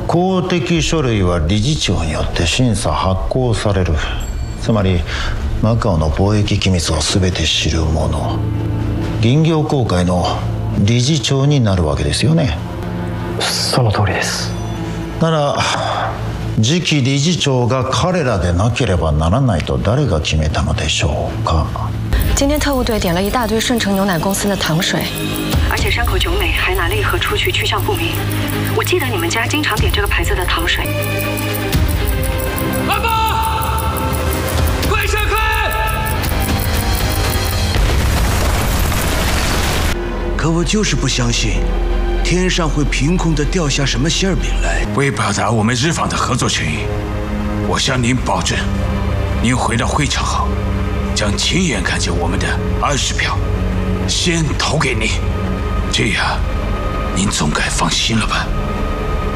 公的書類は理事長によって審査発行される。つまりマカオの貿易機密を全て知る者、銀業公会の理事長になるわけですよね。 その通りです。 なら次期理事長が彼らでなければならないと誰が決めたのでしょうか。 今天特务队点了一大堆顺成牛奶公司的糖水， 而且山口炯美还拿了一盒出去，去向不明。我记得你们家经常点这个牌子的糖水。 阿爸，快闪开！ 可我就是不相信，天上会凭空的掉下什么馅饼来。 为表达我们日方的合作权益，我向您保证，您回到会场后，将亲眼看见我们的20票，先投给您，这样您总该放心了吧？